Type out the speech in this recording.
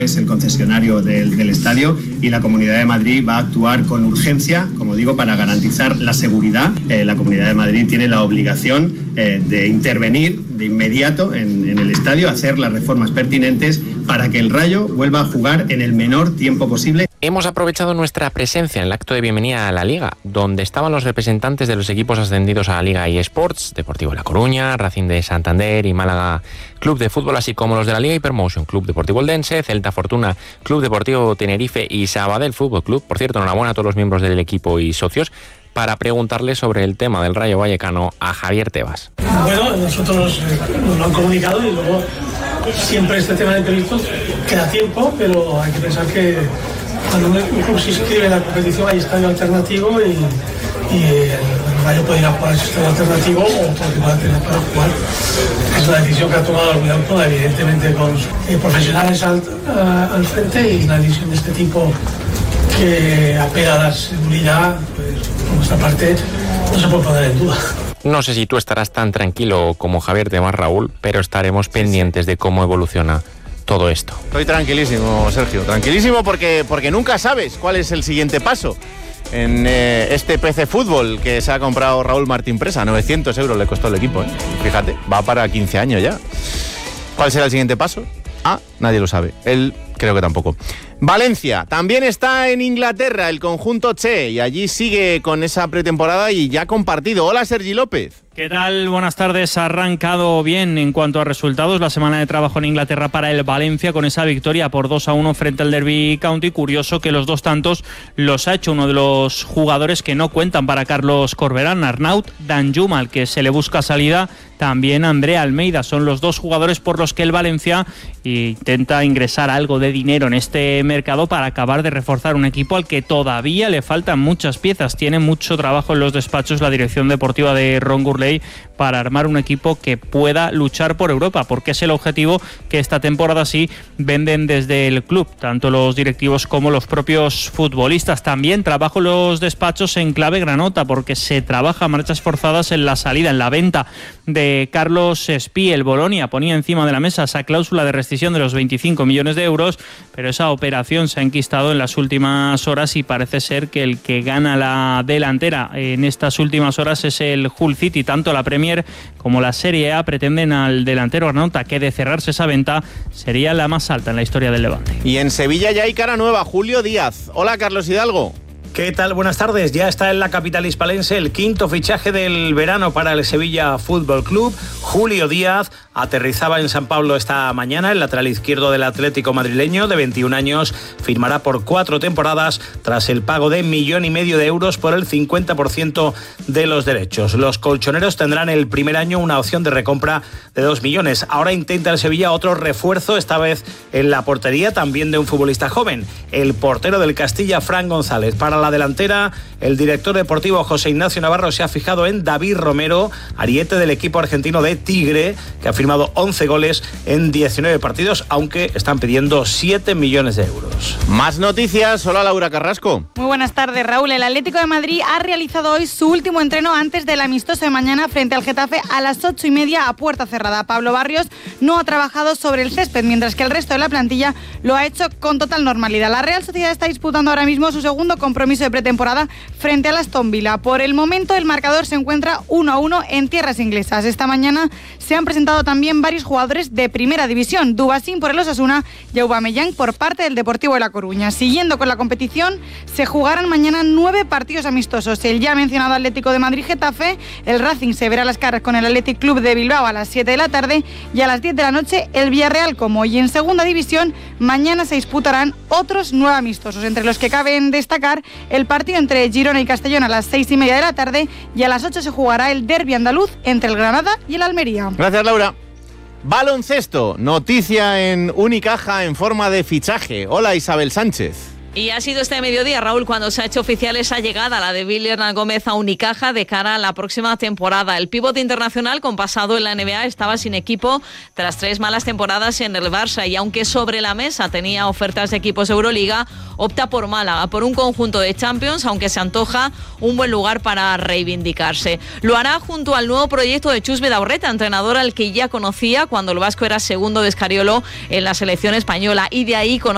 Es el concesionario del estadio y la Comunidad de Madrid va a actuar con urgencia, como digo, para garantizar la seguridad. La Comunidad de Madrid tiene la obligación de intervenir de inmediato en el estadio, hacer las reformas pertinentes para que el Rayo vuelva a jugar en el menor tiempo posible. Hemos aprovechado nuestra presencia en el acto de bienvenida a la Liga, donde estaban los representantes de los equipos ascendidos a la Liga eSports, Deportivo La Coruña, Racing de Santander y Málaga Club de Fútbol, así como los de la Liga Hypermotion, Club Deportivo Eldense, Celta Fortuna, Club Deportivo Tenerife y Sabadell Fútbol Club. Por cierto, enhorabuena a todos los miembros del equipo y socios, para preguntarle sobre el tema del Rayo Vallecano a Javier Tebas. Bueno, nosotros nos lo han comunicado y luego siempre este tema de imprevistos queda tiempo, pero hay que pensar que cuando un club se inscribe en la competición hay estadio alternativo y el Rayo puede ir a jugar ese estadio alternativo o porque pueda tener para jugar. Es una decisión que ha tomado el Villarreal, evidentemente con profesionales al frente, y una decisión de este tipo que apela a la seguridad, pues por nuestra parte no se puede poner en duda. No sé si tú estarás tan tranquilo como Javier Tebas, Raúl, pero estaremos pendientes de cómo evoluciona todo esto. Estoy tranquilísimo, Sergio, tranquilísimo porque nunca sabes cuál es el siguiente paso en este PC Fútbol que se ha comprado Raúl Martín Presa. 900 euros le costó el equipo, ¿eh? Fíjate, va para 15 años ya. ¿Cuál será el siguiente paso? Nadie lo sabe. Él creo que tampoco. Valencia también está en Inglaterra, el conjunto Che, y allí sigue con esa pretemporada y ya compartido. Hola, Sergi López. ¿Qué tal? Buenas tardes. Ha arrancado bien en cuanto a resultados la semana de trabajo en Inglaterra para el Valencia, con esa victoria por 2-1 frente al Derby County. Curioso que los dos tantos los ha hecho uno de los jugadores que no cuentan para Carlos Corberán, Arnaut Danjuma, al que se le busca salida. También André Almeida. Son los dos jugadores por los que el Valencia intenta ingresar algo de dinero en este mercado para acabar de reforzar un equipo al que todavía le faltan muchas piezas. Tiene mucho trabajo en los despachos la dirección deportiva de Ron Gourlay para armar un equipo que pueda luchar por Europa, porque es el objetivo que esta temporada sí venden desde el club, tanto los directivos como los propios futbolistas. También trabajo en los despachos en clave granota, porque se trabaja a marchas forzadas en la salida, en la venta de Carlos Espí. El Bolonia ponía encima de la mesa esa cláusula de rescisión de los 25 millones de euros, pero esa operación se ha enquistado en las últimas horas y parece ser que el que gana la delantera en estas últimas horas es el Hull City. Tanto la Premier como la Serie A pretenden al delantero Arnauta, que de cerrarse esa venta sería la más alta en la historia del Levante. Y en Sevilla ya hay cara nueva, Julio Díaz. Hola, Carlos Hidalgo. ¿Qué tal? Buenas tardes. Ya está en la capital hispalense el quinto fichaje del verano para el Sevilla Fútbol Club. Julio Díaz aterrizaba en San Pablo esta mañana. El lateral izquierdo del Atlético madrileño, de 21 años, firmará por 4 temporadas tras el pago de 1,5 millones de euros por el 50% de los derechos. Los colchoneros tendrán el primer año una opción de recompra de 2 millones. Ahora intenta el Sevilla otro refuerzo, esta vez en la portería, también de un futbolista joven, el portero del Castilla, Fran González. Para la delantera, el director deportivo José Ignacio Navarro se ha fijado en David Romero, ariete del equipo argentino de Tigre, que ha firmado 11 goles en 19 partidos, aunque están pidiendo 7 millones de euros. Más noticias. Hola, Laura Carrasco. Muy buenas tardes, Raúl. El Atlético de Madrid ha realizado hoy su último entreno antes del amistoso de mañana frente al Getafe a las 8:30 a puerta cerrada. Pablo Barrios no ha trabajado sobre el césped, mientras que el resto de la plantilla lo ha hecho con total normalidad. La Real Sociedad está disputando ahora mismo su segundo compromiso de pretemporada frente al Aston Villa. Por el momento el marcador se encuentra 1-1 en tierras inglesas. Esta mañana se han presentado también varios jugadores de primera división: Dubasín por el Osasuna y Aubameyang por parte del Deportivo de La Coruña. Siguiendo con la competición, se jugarán mañana 9 partidos amistosos. El ya mencionado Atlético de Madrid-Getafe, el Racing se verá las caras con el Athletic Club de Bilbao a las 7 de la tarde y a las 10 de la noche el Villarreal como. Y en segunda división mañana se disputarán otros 9 amistosos, entre los que caben destacar el partido entre Girona y Castellón a las 6:30 de la tarde, y a las 8 se jugará el derbi andaluz entre el Granada y el Almería. Gracias, Laura. Baloncesto, noticia en Unicaja en forma de fichaje. Hola, Isabel Sánchez. Y ha sido este mediodía, Raúl, cuando se ha hecho oficial esa llegada, la de Billy Hernán Gómez a Unicaja de cara a la próxima temporada. El pívot internacional con pasado en la NBA estaba sin equipo tras 3 malas temporadas en el Barça, y aunque sobre la mesa tenía ofertas de equipos de Euroliga, opta por Málaga, por un conjunto de Champions, aunque se antoja un buen lugar para reivindicarse. Lo hará junto al nuevo proyecto de Chus Vidaurreta, entrenador al que ya conocía cuando el vasco era segundo de Escariolo en la selección española, y de ahí conoce